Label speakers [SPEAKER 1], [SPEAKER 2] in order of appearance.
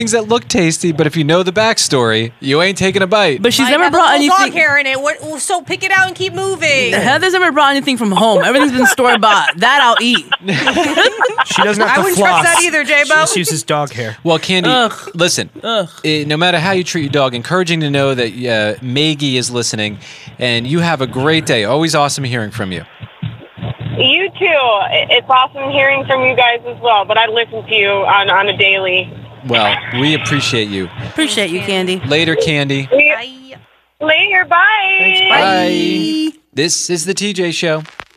[SPEAKER 1] things that look tasty, but if you know the backstory, you ain't taking a bite.
[SPEAKER 2] But she's
[SPEAKER 3] Might
[SPEAKER 2] never
[SPEAKER 3] have a
[SPEAKER 2] brought
[SPEAKER 3] little
[SPEAKER 2] anything.
[SPEAKER 3] dog hair in it. So pick it out and keep moving.
[SPEAKER 2] Heather's never brought anything from home. Everything's been store bought. That I'll eat.
[SPEAKER 4] She doesn't have
[SPEAKER 3] I
[SPEAKER 4] to
[SPEAKER 3] wouldn't
[SPEAKER 4] floss.
[SPEAKER 3] trust that either,
[SPEAKER 4] She
[SPEAKER 3] J-Bo.
[SPEAKER 4] just uses dog hair.
[SPEAKER 1] Well, Candy,
[SPEAKER 2] Ugh.
[SPEAKER 1] listen, no matter how you treat your dog, encouraging to know that Maggie is listening, and you have a great day. Always awesome hearing from you.
[SPEAKER 5] You too. It's awesome hearing from you guys as well, but I listen to you on a daily.
[SPEAKER 1] Well, we appreciate you.
[SPEAKER 2] Appreciate you, Candy.
[SPEAKER 1] Later, Candy.
[SPEAKER 3] Bye.
[SPEAKER 5] Later, bye.
[SPEAKER 1] Bye. This is the TJ Show.